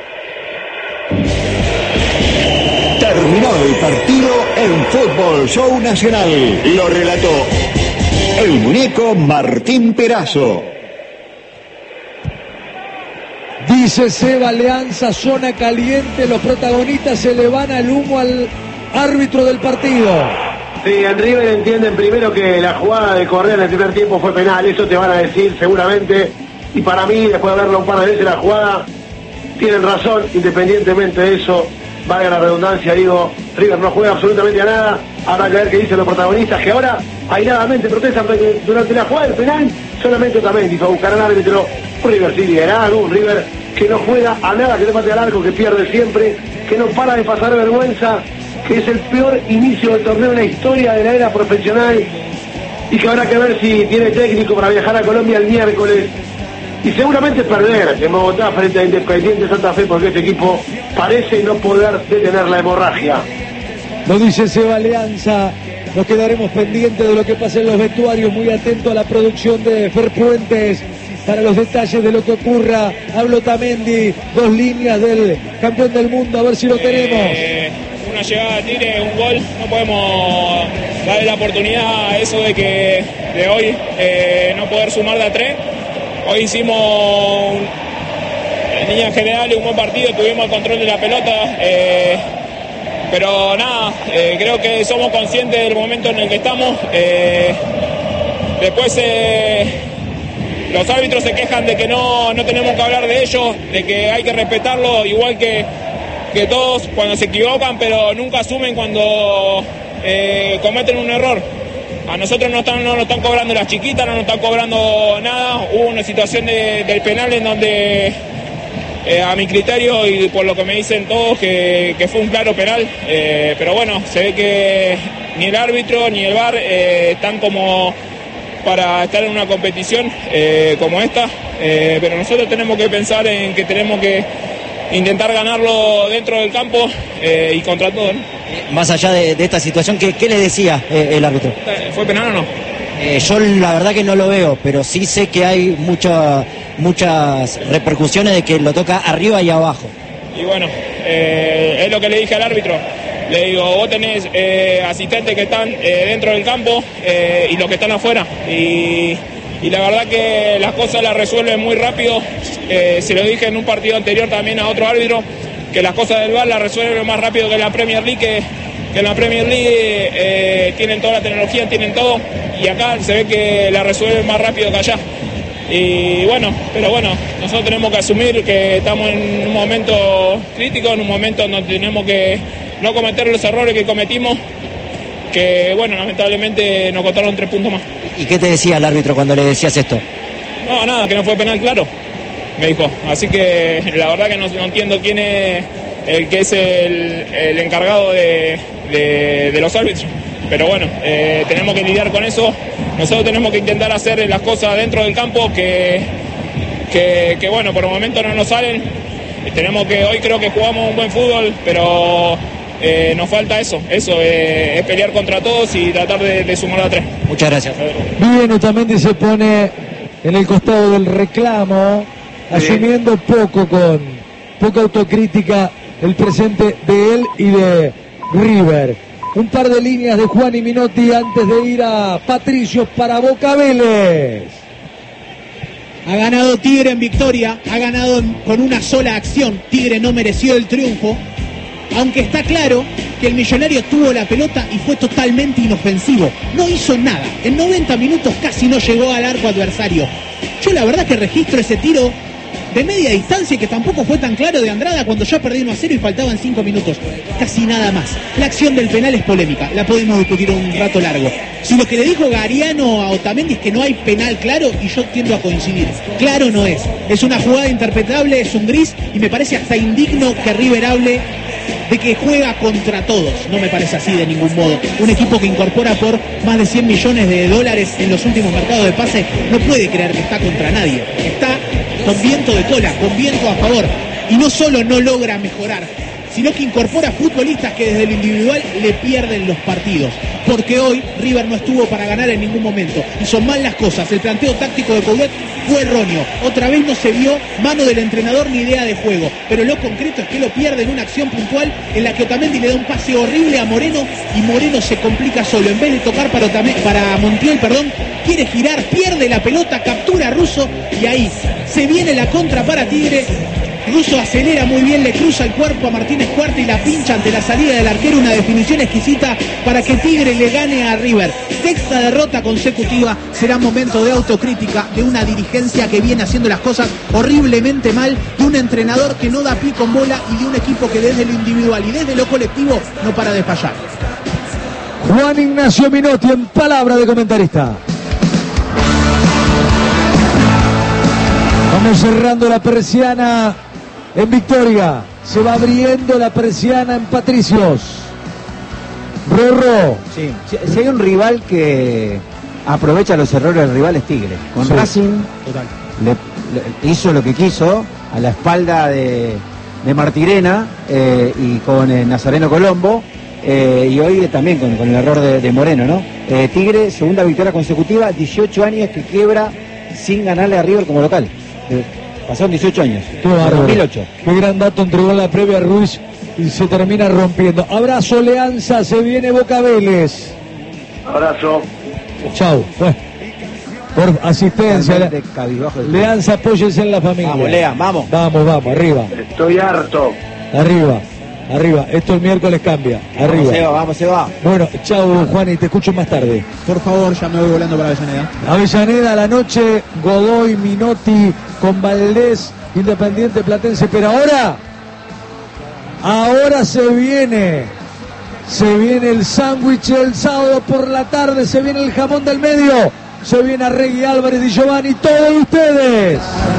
Terminó el partido en Fútbol Show Nacional. Lo relató el muñeco Martín Perazo. Dice Seba, Alianza, zona caliente, los protagonistas se le van al humo al árbitro del partido. Sí, en River entienden primero que la jugada de Correa en el primer tiempo fue penal, eso te van a decir seguramente, y para mí, después de verlo un par de veces la jugada, tienen razón, independientemente de eso, valga la redundancia, digo, River no juega absolutamente a nada, habrá que ver qué dicen los protagonistas, que ahora airadamente protestan durante la jugada del penal, solamente también fue a buscar al árbitro. Un River sin liderazgo, un River que no juega a nada, que le mate al arco, que pierde siempre, que no para de pasar vergüenza, que es el peor inicio del torneo en la historia de la era profesional, y que habrá que ver si tiene técnico para viajar a Colombia el miércoles, y seguramente perder en Bogotá frente a Independiente Santa Fe, porque este equipo parece no poder detener la hemorragia. Lo dice Seba, Alianza. Nos quedaremos pendientes de lo que pasa en los vestuarios, muy atento a la producción de Fer Puentes para los detalles de lo que ocurra. Hablo Otamendi, dos líneas del campeón del mundo, a ver si lo tenemos. Eh, una llegada de Tigre, un gol, no podemos darle la oportunidad a eso de que de hoy eh, no poder sumar de a tres. Hoy hicimos en línea general un buen partido, tuvimos el control de la pelota, eh, pero nada, eh, creo que somos conscientes del momento en el que estamos. Eh, después eh, los árbitros se quejan de que no, no tenemos que hablar de ellos, de que hay que respetarlo igual que, que todos cuando se equivocan, pero nunca asumen cuando eh, cometen un error. A nosotros no, están, no nos están cobrando las chiquitas, no nos están cobrando nada. Hubo una situación de, del penal en donde, eh, a mi criterio y por lo que me dicen todos, que, que fue un claro penal. Eh, pero bueno, se ve que ni el árbitro ni el V A R eh, están como para estar en una competición eh, como esta, eh, pero nosotros tenemos que pensar en que tenemos que intentar ganarlo dentro del campo eh, y contra todo, ¿no? Más allá de, de esta situación, ¿qué, qué le decía eh, el árbitro? ¿Fue penal o no? Eh, yo la verdad que no lo veo, pero sí sé que hay mucha, muchas repercusiones de que lo toca arriba y abajo. Y bueno, eh, es lo que le dije al árbitro. Le digo, vos tenés eh, asistentes que están eh, dentro del campo eh, y los que están afuera. Y, y la verdad que las cosas las resuelven muy rápido. Eh, se lo dije en un partido anterior también a otro árbitro, que las cosas del V A R las resuelven más rápido que en la Premier League, que, que en la Premier League eh, tienen toda la tecnología, tienen todo, y acá se ve que la resuelven más rápido que allá. Y bueno, pero bueno, nosotros tenemos que asumir que estamos en un momento crítico, en un momento donde tenemos que no cometer los errores que cometimos, que bueno, lamentablemente nos costaron tres puntos más. ¿Y qué te decía el árbitro cuando le decías esto? No, nada, que no fue penal, claro, me dijo. Así que la verdad que no, no entiendo quién es el que es el, el encargado de, de, de los árbitros. Pero bueno, eh, tenemos que lidiar con eso. Nosotros tenemos que intentar hacer las cosas dentro del campo que, que, que bueno, por el momento no nos salen. Tenemos que, hoy creo que jugamos un buen fútbol, pero eh, nos falta eso, eso, eh, es pelear contra todos y tratar de, de sumar a tres. Muchas gracias. Bien, Otamendi se pone en el costado del reclamo, sí, asumiendo poco, con poca autocrítica el presente de él y de River. Un par de líneas de Juan y Minotti antes de ir a Patricios para Boca Vélez. Ha ganado Tigre en victoria, ha ganado en, con una sola acción. Tigre no mereció el triunfo, aunque está claro que el Millonario tuvo la pelota y fue totalmente inofensivo. No hizo nada, en noventa minutos casi no llegó al arco adversario. Yo la verdad que registro ese tiro de media distancia que tampoco fue tan claro de Andrada cuando ya perdí uno a cero y faltaban cinco minutos. Casi nada más. La acción del penal es polémica, la podemos discutir un rato largo. Si lo que le dijo Gariano a Otamendi es que no hay penal claro, y yo tiendo a coincidir, claro no es. Es una jugada interpretable, es un gris, y me parece hasta indigno que River hable de que juega contra todos. No me parece así de ningún modo. Un equipo que incorpora por más de cien millones de dólares en los últimos mercados de pase no puede creer que está contra nadie. Está con viento de cola, con viento a favor. Y no solo no logra mejorar, sino que incorpora futbolistas que desde el individual le pierden los partidos. Porque hoy River no estuvo para ganar en ningún momento. Hizo mal las cosas. El planteo táctico de Coudet fue erróneo. Otra vez no se vio mano del entrenador ni idea de juego. Pero lo concreto es que lo pierde en una acción puntual en la que Otamendi le da un pase horrible a Moreno y Moreno se complica solo. En vez de tocar para, Otamendi, para Montiel, perdón, quiere girar, pierde la pelota, captura a Russo y ahí se viene la contra para Tigre. Russo acelera muy bien, le cruza el cuerpo a Martínez Cuarta y la pincha ante la salida del arquero. Una definición exquisita para que Tigre le gane a River. Sexta derrota consecutiva. Será momento de autocrítica de una dirigencia que viene haciendo las cosas horriblemente mal, de un entrenador que no da pie con bola y de un equipo que desde lo individual y desde lo colectivo no para de fallar. Juan Ignacio Minotti en palabra de comentarista. Vamos cerrando la persiana en Victoria. Se va abriendo la persiana en Patricios. Rorro. Sí, si hay un rival que aprovecha los errores del rival es Tigre. Con sí. Racing Total. Le, le hizo lo que quiso a la espalda de, de Martirena eh, y con eh, Nazareno Colombo. Eh, y hoy también con, con el error de, de Moreno, ¿no? Eh, Tigre, segunda victoria consecutiva, dieciocho años que quiebra sin ganarle a River como local. Eh, pasaron dieciocho años. dos mil ocho. Qué gran dato entregó en la previa Ruiz y se termina rompiendo. Abrazo, Leanza, se viene Boca Vélez. Abrazo. Chau. Bueno, por asistencia. Le, Leanza, apóyense en la familia. Vamos, Lea, vamos. Vamos, vamos, arriba. Estoy harto. Arriba. Arriba, esto el miércoles cambia. Arriba. Vamos, se va, vamos, se va. Bueno, chau, Juan, y te escucho más tarde. Por favor, ya me voy volando para Avellaneda. Avellaneda a la noche, Godoy, Minotti, con Valdés, Independiente Platense. Pero ahora, ahora se viene, se viene el sándwich el sábado por la tarde, se viene el jamón del medio, se viene Arregui, Álvarez y Giovanni, todos ustedes.